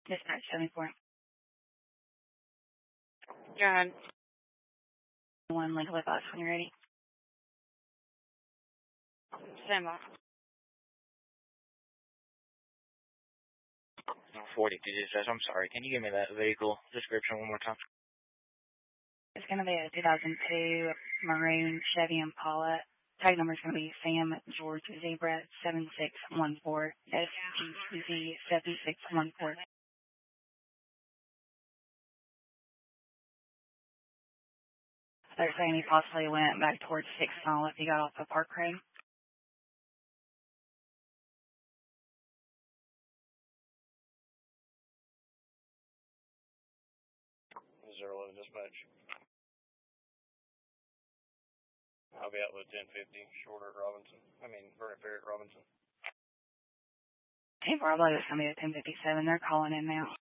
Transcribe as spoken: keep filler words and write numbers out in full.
Dispatch seventy-four. John. One Lincoln with us when you're ready. Stand by. forty-two dispatch, I'm sorry. Can you give me that vehicle description one more time? It's going to be a two thousand two maroon Chevy Impala. Tag number is going to be Sam George Zebra seven six one four S G Z seven six one four. They're saying he possibly went back towards sixth Mile if he got off the Park Road. zero eleven dispatch. I'll be out with ten fifty, Shorter at Robinson. I mean, Vernon Ferry at Robinson. Hey, Bravo, it's going to be a ten fifty-seven. They're calling in now.